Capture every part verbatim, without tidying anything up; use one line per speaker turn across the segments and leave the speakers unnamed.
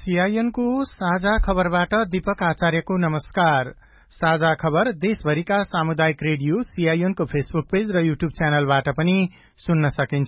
CIN को साझा खबरबाट दीपक आचार्यको नमस्कार। साझा खबर देशभरिका सामुदायिक रेडियो सीआईएन को फेसबुक पेज र युट्युब च्यानलबाट पनि सुन्न सकिन्छ।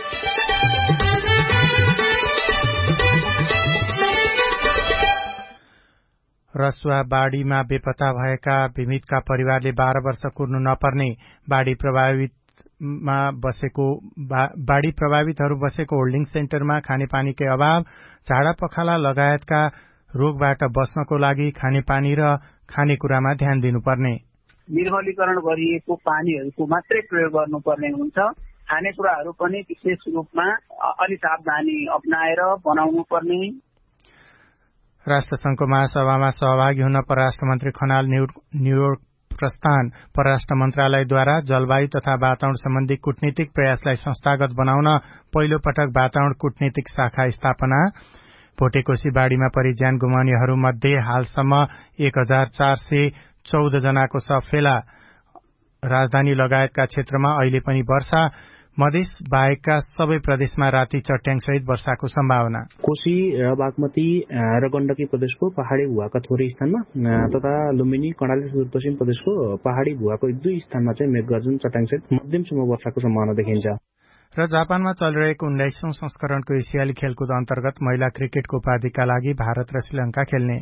रसुवा बाढ़ीमा बेपत्ता भएका बिमितका परिवारले बाह्र वर्ष कुर्नु नपर्ने बाढ़ी प्रभावित मा बसेको बाढ़ी प्रभावितहरू बसेको होल्डिङ सेन्टरमा खानेपानीकै अभाव, झाडा पखाला लगायतका रोगबाट बच्नको लागि खानेपानी र खानेकुरामा ध्यान दिनुपर्ने,
निर्मलीकरण गरिएको पानीहरूको मात्रै प्रयोग गर्नुपर्ने हुन्छ। खानेकुराहरू पनि विशेष रूपमा अलि सावधानी अपनाएर बनाउनु पर्ने।
राष्ट्रसंघको महासभामा सहभागी हुन परराष्ट्र मन्त्री खनाल न्यूयोर्क प्रस्थान। परराष्ट्र मन्त्रालयद्वारा जलवायु तथा वातावरण सम्बन्धी कूटनीतिक प्रयासलाई संस्थागत बनाउन पहिलो पटक वातावरण कूटनीतिक शाखा स्थापना। भोटेकोशी बाढ़ीमा परि ज्यान गुमाउनेहरू मध्ये हालसम्म एक हजार चार सय चौध जनाको शव फेला। राजधानी लगायतका क्षेत्रमा अहिले पनि वर्षा, मधेस बाहेकका सबै प्रदेशमा राति चट्याङ सहित वर्षाको सम्भावना।
कोशी र बागमती र गण्डकी प्रदेशको पहाड़ी भूभागका थोरै स्थानमा तथा लुम्बिनी कर्णाली सुदूरपश्चिम प्रदेशको पहाड़ी भूभागको एक दुई स्थानमा चाहिँ मेघगर्जन चट्याङ सहित मध्यमसम्म वर्षाको सम्भावना देखिन्छ।
र जापानमा चलिरहेको उन्नाइसौं संस्करणको एसियाली खेलकुद अन्तर्गत महिला क्रिकेटको उपाधिका लागि भारत र श्रीलंका खेल्ने।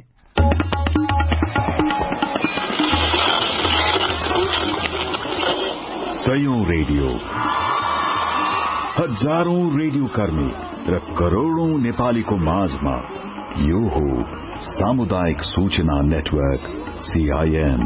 सयौं रेडियो, हजारौं रेडियो कर्मी र करोड़ौं नेपालीको माझमा यो हो सामुदायिक सूचना नेटवर्क सीआईएन।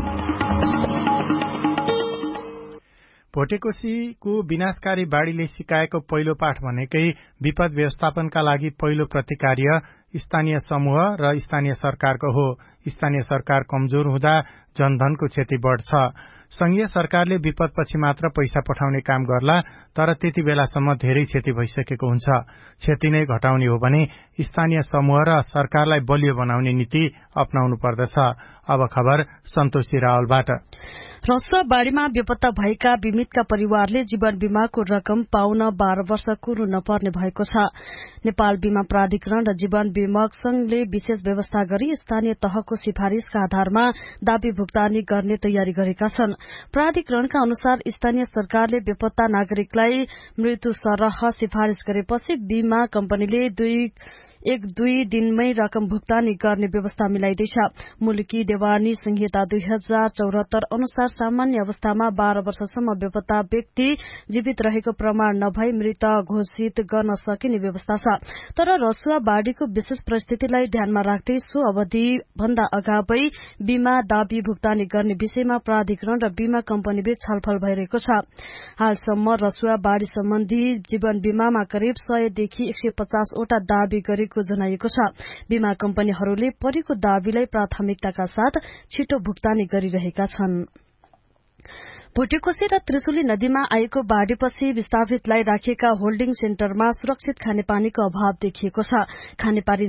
भोटेकोशीको विनाशकारी बाढ़ीले सिकाएको पहिलो पाठ भनेकै विपद व्यवस्थापनका लागि पहिलो प्रतिकार्य स्थानीय समूह र स्थानीय सरकारको हो। स्थानीय सरकार कमजोर हुँदा जनधनको क्षति बढ्छ। संघीय सरकारले विपदपछि मात्र पैसा पठाउने काम गर्ला, तर त्यति बेलासम्म धेरै क्षति भइसकेको हुन्छ। क्षति नै घटाउने हो भने स्थानीय समूह र सरकारलाई बलियो बनाउने नीति अपनाउनु पर्दछ। अब खबर सन्तोषी रावलबाट।
रसुवा बाढ़ीमा बेपत्ता भएका बिमितका परिवारले जीवन बीमाको रकम पाउन बाह्र वर्ष कुर्नु नपर्ने भएको छ। नेपाल बीमा प्राधिकरण र जीवन बीमक संघले विशेष व्यवस्था गरी स्थानीय तहको सिफारिशका आधारमा दावी भुक्तानी गर्ने तयारी गरेका छन्। प्राधिकरणका अनुसार स्थानीय सरकारले बेपत्ता नागरिकलाई मृत्यु सरह सिफारिश गरेपछि बीमा कम्पनीले दुई एक दुई दिनमै रकम भुक्तानी गर्ने व्यवस्था मिलाइदैछ। मुलुकी देवानी संहिता दुई हजार चौहत्तर अनुसार सामान्य अवस्थामा बाह्र वर्षसम्म बेपत्ता व्यक्ति जीवित रहेको प्रमाण नभई मृत घोषित गर्न सकिने व्यवस्था छ। तर रसुवा बाढ़ीको विशेष परिस्थितिलाई ध्यानमा राख्दै सो अवधि भन्दा अगावै बीमा दावी भुक्तानी गर्ने विषयमा प्राधिकरण र बीमा कम्पनीबीच छलफल भइरहेको छ। हालसम्म रसुवा बाढ़ी सम्बन्धी जीवन बीमामा करिब सयदेखि एक सय पचासवटा दावी गरे जनाइएको छ। बीमा कम्पनीहरूले परेको दावीलाई प्राथमिकताका साथ छिटो भुक्तानी गरिरहेका छन्। भोटेकोशी र त्रिशुली नदीमा आएको बाढ़ीपछि विस्थापितलाई राखिएका होल्डिङ सेन्टरमा सुरक्षित खानेपानीको अभाव देखिएको छ। खानेपानी